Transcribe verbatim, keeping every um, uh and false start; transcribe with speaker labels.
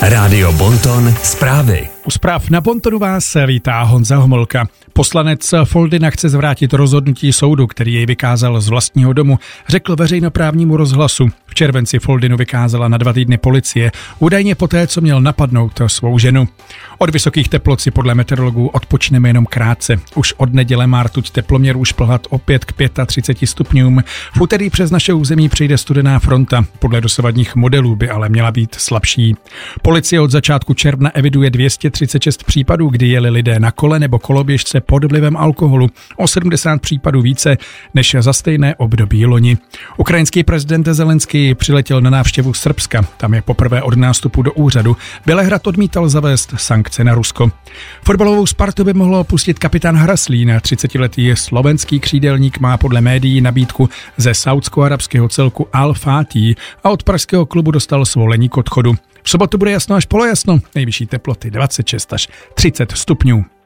Speaker 1: Rádio Bonton zprávy.
Speaker 2: U zpráv na Bontonu vás vítá Honza Homolka. Poslanec Foldyna chce zvrátit rozhodnutí soudu, který jej vykázal z vlastního domu, řekl veřejnoprávnímu rozhlasu. V červenci Foldynu vykázala na dva týdny policie, údajně poté, co měl napadnout svou ženu. Od vysokých teplot si podle meteorologů odpočneme jenom krátce. Už od neděle má rtuť teploměrů šplhat opět k třiceti pěti stupňům. V úterý přes naše území přijde studená fronta. Podle dosavadních modelů by ale měla být slabší. Policie od začátku června eviduje dvě stě třicet šest případů, kdy jeli lidé na kole nebo koloběžce pod vlivem alkoholu. O sedmdesát případů více než za stejné období loni. Ukrajinský prezident Zelenský přiletěl na návštěvu Srbska. Tam je poprvé od nástupu do úřadu. Bělehrad odmítal zavést sankce na Rusko. Fotbalovou Spartu by mohlo opustit kapitán Hraslín. třicetiletý slovenský křídelník má podle médií nabídku ze saúdsko-arabského celku Al Fatih a od pražského klubu dostal svolení k odchodu. V sobotu bude jasno až polojasno, nejvyšší teploty dvacet šest až třicet stupňů.